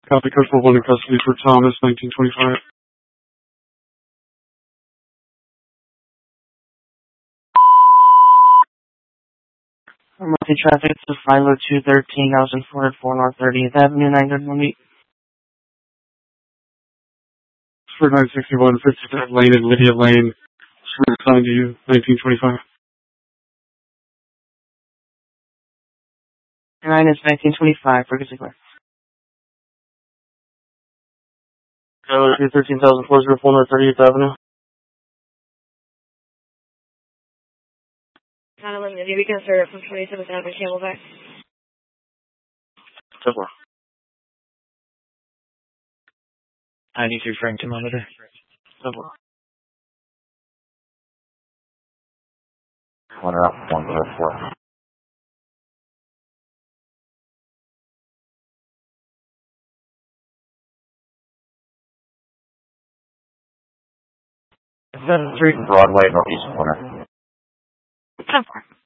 Copy code for 1 in custody for Thomas, 1925. Multi-traffic to Philo 213, 404 North 30th Avenue, 911. For 961, 55 Lane and Lydia Lane. Assigned to you, 1925. 9 is 1925, for Gazigler. Philo 213, 404 North 30th Avenue. 911, if you can start up from 27th Avenue, Camelback. 10-4. 93 Frankton monitor. 10-4. Runner up 104. Street and Broadway, northeast corner. 10-4.